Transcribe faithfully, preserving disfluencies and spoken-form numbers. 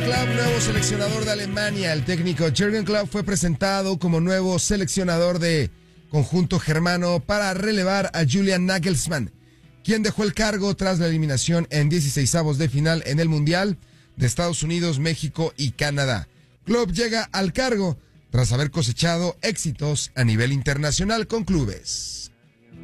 Klopp, nuevo seleccionador de Alemania. El técnico Jürgen Klopp fue presentado como nuevo seleccionador de conjunto germano para relevar a Julian Nagelsmann, quien dejó el cargo tras la eliminación en dieciseisavos de final en el Mundial de Estados Unidos, México y Canadá. Klopp llega al cargo tras haber cosechado éxitos a nivel internacional con clubes.